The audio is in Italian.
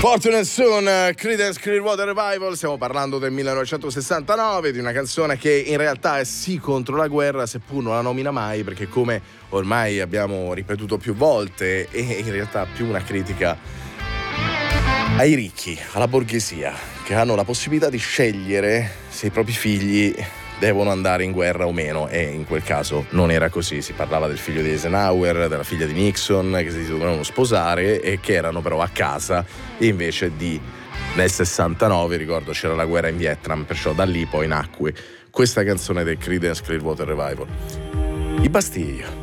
Fortunate Son, Creedence Clearwater Revival. Stiamo parlando del 1969, di una canzone che in realtà è sì contro la guerra, seppur non la nomina mai, perché come ormai abbiamo ripetuto più volte è in realtà più una critica ai ricchi, alla borghesia, che hanno la possibilità di scegliere se i propri figli devono andare in guerra o meno, e in quel caso non era così. Si parlava del figlio di Eisenhower, della figlia di Nixon, che si dovevano sposare e che erano però a casa, e invece nel 69, ricordo, c'era la guerra in Vietnam, perciò da lì poi nacque questa canzone del Creedence Clearwater Revival. I Bastille.